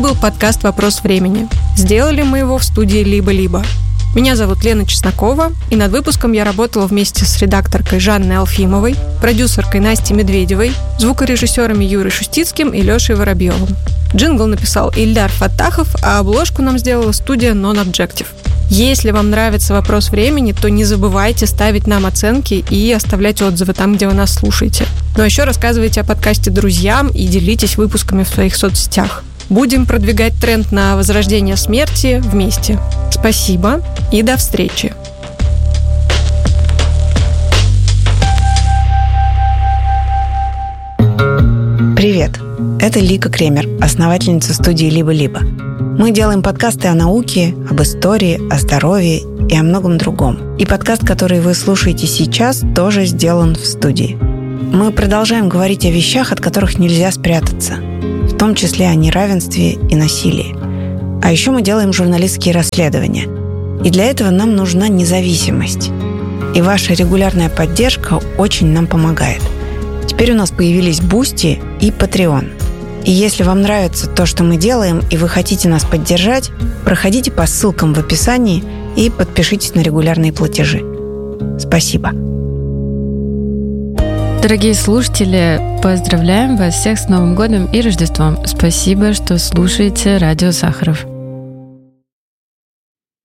был подкаст «Вопрос времени». Сделали мы его в студии «Либо-либо». Меня зовут Лена Чеснокова, и над выпуском я работала вместе с редакторкой Жанной Алфимовой, продюсеркой Настей Медведевой, звукорежиссерами Юрой Шустицким и Лешей Воробьевым. Джингл написал Ильдар Фаттахов, а обложку нам сделала студия Non-Objective. Если вам нравится «Вопрос времени», то не забывайте ставить нам оценки и оставлять отзывы там, где вы нас слушаете. Ну а еще рассказывайте о подкасте друзьям и делитесь выпусками в своих соцсетях. Будем продвигать тренд на возрождение смерти вместе. Спасибо и до встречи. Привет, это Лика Кремер, основательница студии «Либо-либо». Мы делаем подкасты о науке, об истории, о здоровье и о многом другом. И подкаст, который вы слушаете сейчас, тоже сделан в студии. Мы продолжаем говорить о вещах, от которых нельзя спрятаться, в том числе о неравенстве и насилии. А еще мы делаем журналистские расследования. И для этого нам нужна независимость. И ваша регулярная поддержка очень нам помогает. Теперь у нас появились Boosty и Patreon. И если вам нравится то, что мы делаем, и вы хотите нас поддержать, проходите по ссылкам в описании и подпишитесь на регулярные платежи. Спасибо. Дорогие слушатели, поздравляем вас всех с Новым годом и Рождеством. Спасибо, что слушаете Радио Сахаров.